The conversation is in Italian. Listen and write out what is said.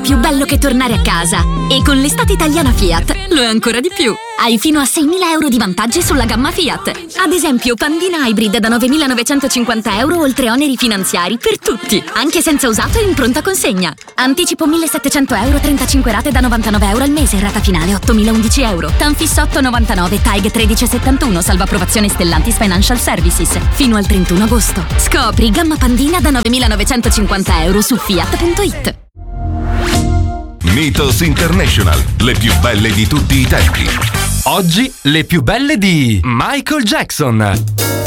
più bello che tornare a casa. E con l'estate italiana Fiat lo è ancora di più. Hai fino a 6.000 euro di vantaggi sulla gamma Fiat. Ad esempio, Pandina Hybrid da 9.950 euro oltre oneri finanziari per tutti, anche senza usato e in pronta consegna. Anticipo 1.700 euro, 35 rate da 99 euro al mese, rata finale 8.011 euro. Tanfis 8,99, TAG 1371, salvo approvazione Stellantis Financial Services. Fino al 31 agosto. Scopri gamma Pandina da 9.950 euro su Fiat.it. Mythos International, le più belle di tutti i tempi. Oggi le più belle di Michael Jackson.